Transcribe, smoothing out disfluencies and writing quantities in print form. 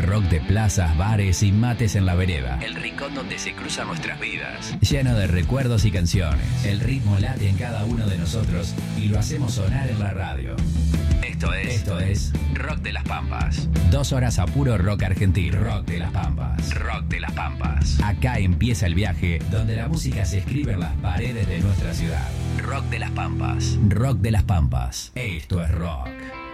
Rock de plazas, bares y mates en la vereda. El rincón donde se cruzan nuestras vidas. Lleno de recuerdos y canciones. El ritmo late en cada uno de nosotros y lo hacemos sonar en la radio. Esto es Rock de las Pampas. 2 horas a puro rock argentino. Rock de las Pampas. Rock de las Pampas. Acá empieza el viaje donde la música se escribe en las paredes de nuestra ciudad. Rock de las Pampas. Rock de las Pampas. Esto es rock.